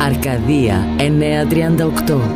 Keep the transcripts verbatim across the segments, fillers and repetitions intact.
Αρκαδία εννιακόσια τριάντα οκτώ.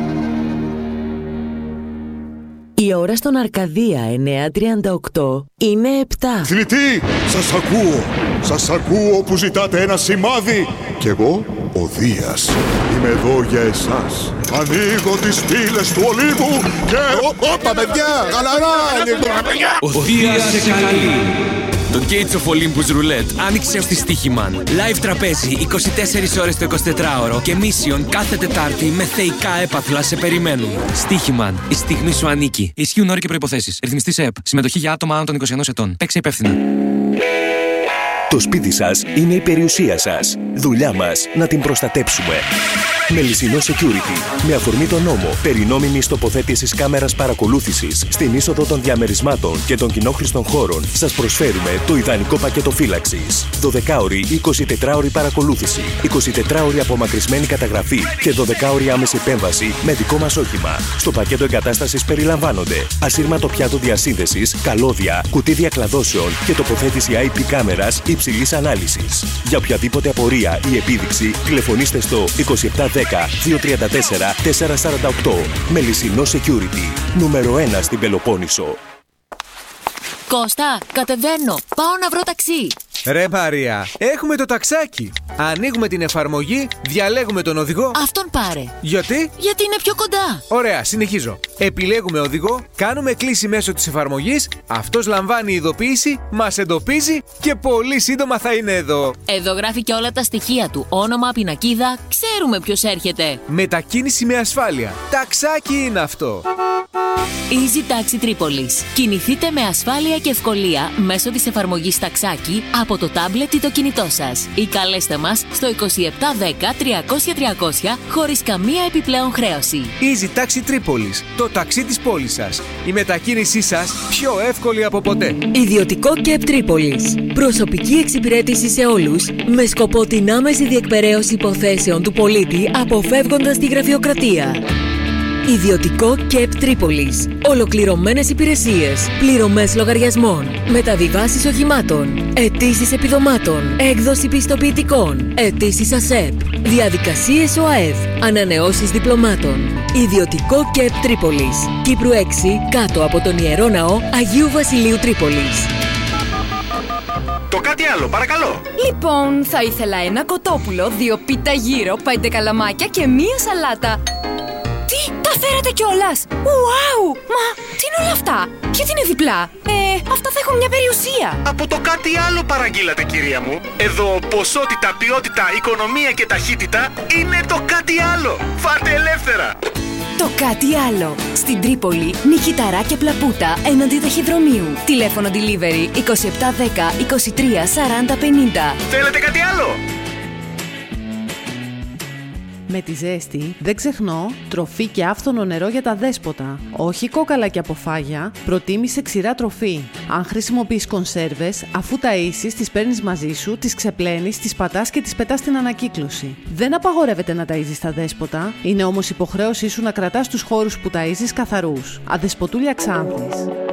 Η ώρα στον Αρκαδία εννιακόσια τριάντα οκτώ είναι επτά. Θνητοί, σας ακούω. Σας ακούω που ζητάτε ένα σημάδι. Κι εγώ, ο Δίας, είμαι εδώ για εσάς. Ανοίγω τις πύλες του Ολύμπου και... Όπα, παιδιά, γαλαρά! Ο Δίας σε καλεί. Το Gates of Olympus Roulette άνοιξε ως τη Στοίχημαν. Live τραπέζι είκοσι τέσσερις ώρες το εικοσιτετράωρο και Mission κάθε Τετάρτη με θεϊκά έπαθλα σε περιμένουν. Στοίχημαν. Η στιγμή σου ανήκει. Ισχύουν όροι και προϋποθέσεις. Ρυθμιστής ΕΕΠ. Συμμετοχή για άτομα άνω των είκοσι ενός ετών. Παίξε υπεύθυνα. Το σπίτι σας είναι η περιουσία σας. Δουλειά μας να την προστατέψουμε. Μελισσινό Security. Με αφορμή τον νόμο περί νόμιμης τοποθέτησης κάμερας παρακολούθησης στην είσοδο των διαμερισμάτων και των κοινόχρηστων χώρων, σας προσφέρουμε το ιδανικό πακέτο φύλαξης. δωδεκάωρη ή εικοσιτετράωρη παρακολούθηση, εικοσιτετράωρη απομακρυσμένη καταγραφή και δωδεκάωρη άμεση επέμβαση με δικό μας όχημα. Στο πακέτο εγκατάστασης περιλαμβάνονται ασύρματο πιάτο διασύνδεσης, καλώδια, κουτί διακλαδώσεων και τοποθέτηση άι πι κάμερας υψηλής ανάλυσης. Για οποιαδήποτε απορία ή επίδειξη, τηλεφωνήστε στο είκοσι επτά δέκα διακόσια τριάντα τέσσερα τετρακόσια σαράντα οκτώ. Μελισσινό Security. Νούμερο ένα στην Πελοπόννησο. Κώστα, κατεβαίνω. Πάω να βρω ταξί. Ρε Μαρία, έχουμε το ταξάκι. Ανοίγουμε την εφαρμογή, διαλέγουμε τον οδηγό. Αυτόν πάρε. Γιατί? Γιατί είναι πιο κοντά. Ωραία, συνεχίζω. Επιλέγουμε οδηγό, κάνουμε κλήση μέσω της εφαρμογής, αυτός λαμβάνει ειδοποίηση, μας εντοπίζει και πολύ σύντομα θα είναι εδώ. Εδώ γράφει και όλα τα στοιχεία του. Όνομα, πινακίδα, ξέρουμε ποιος έρχεται. Μετακίνηση με ασφάλεια. Ταξάκι είναι αυτό. Easy Taxi Tripolis. Κινηθείτε με ασφάλεια και ευκολία μέσω της εφαρμογής Ταξάκι από το τάμπλετ ή το κινητό σας. Ή καλέστε μας στο είκοσι επτά δέκα τριακόσια τριακόσια χωρίς καμία επιπλέον χρέωση. Easy Taxi Tripolis. Το ταξί της πόλης σας. Η μετακίνησή σας πιο εύκολη από ποτέ. Ιδιωτικό ΚΕΠ Τρίπολης. Προσωπική εξυπηρέτηση σε όλους με σκοπό την άμεση διεκπεραίωση υποθέσεων του πολίτη αποφεύγοντας τη γραφειοκρατία. Ιδιωτικό ΚΕΠ Τρίπολης. Ολοκληρωμένες υπηρεσίες, πληρωμές λογαριασμών, μεταβιβάσεις οχημάτων, αιτήσεις επιδομάτων, έκδοση πιστοποιητικών, αιτήσεις ΑΣΕΠ, διαδικασίες ΟΑΕΔ, ανανεώσεις διπλωμάτων. Ιδιωτικό ΚΕΠ Τρίπολης. Κύπρου έξι, κάτω από τον Ιερό Ναό Αγίου Βασιλείου Τρίπολης. Το κάτι άλλο, παρακαλώ. Λοιπόν, θα ήθελα ένα κοτόπουλο, δύο πίτα γύρο, πέντε καλαμάκια και μία σαλάτα. Τι, τα φέρατε κιόλας! Ουάου! Μα, τι είναι όλα αυτά? Γιατί είναι διπλά? Ε, αυτά θα έχουν μια περιουσία. Από το κάτι άλλο παραγγείλατε, κυρία μου. Εδώ ποσότητα, ποιότητα, οικονομία και ταχύτητα είναι το κάτι άλλο. Φάτε ελεύθερα. Το κάτι άλλο. Στην Τρίπολη, Νικηταρά και Πλαπούτα, έναντι ταχυδρομείου. Τηλέφωνο delivery είκοσι επτά δέκα είκοσι τρία σαράντα πενήντα. Θέλετε κάτι άλλο? Με τη ζέστη, δεν ξεχνώ, τροφή και άφθονο νερό για τα δέσποτα. Όχι κόκαλα και αποφάγια, προτίμησε ξηρά τροφή. Αν χρησιμοποιείς κονσέρβες, αφού ταΐσεις, τις παίρνεις μαζί σου, τις ξεπλένεις, τις πατάς και τις πετάς στην ανακύκλωση. Δεν απαγορεύεται να ταΐζεις τα δέσποτα, είναι όμως υποχρέωσή σου να κρατάς τους χώρους που ταΐζεις καθαρούς. Αδεσποτούλια Ξάνθης.